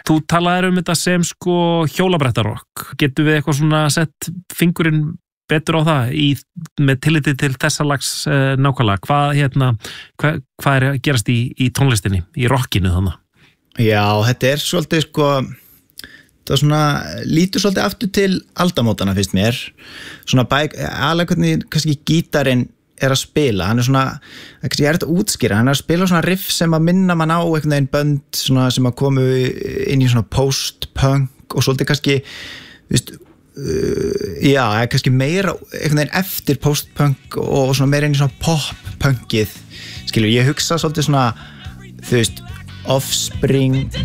Þú talaðir þetta sem sko hjólabrettarokk. Getum við eitthvað svona sett fingurinn betur á það með tilliti til þessa lags nákvæmlega? Hvað að gerast í tónlistinni, í rockinu þannig? Já, þetta svolítið sko, það svona lítur svolítið aftur til aldamótana finnst mér. Svona alveg hvernig kannski gítarinn að spila, hann svona, ég þetta útskýra, hann að spila svona riff sem að minna mann á einhvern veginn bönd svona, sem að komu inn í svona post-punk og svolítið kannski, já, kannski meira einhvern veginn eftir post-punk og svona meira inn í svona pop-punkið, skilur, ég hugsa svolítið svona, Offspring,